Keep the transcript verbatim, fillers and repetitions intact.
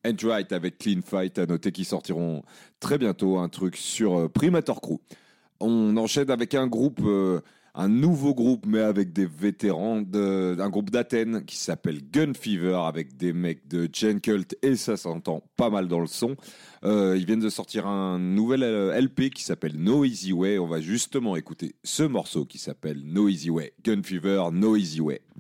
Right avec Clean Fight, à noter qu'ils sortiront très bientôt un truc sur euh, Primator Crew. On enchaîne avec un groupe, euh, un nouveau groupe, mais avec des vétérans, de, un groupe d'Athènes qui s'appelle Gun Fever, avec des mecs de Gen Cult, et ça s'entend pas mal dans le son. Euh, ils viennent de sortir un nouvel euh, L P qui s'appelle No Easy Way. On va justement écouter ce morceau qui s'appelle No Easy Way. Gun Fever, No Easy Way.